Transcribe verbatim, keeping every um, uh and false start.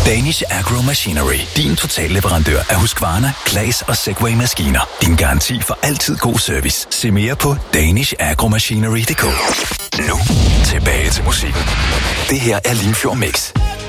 Danish Agro Machinery. Din totalleverandør af Husqvarna, Claas og Segway-maskiner. Din garanti for altid god service. Se mere på danish agro machinery punktum d k. Nu tilbage til musikken. Det her er Limfjord Mix.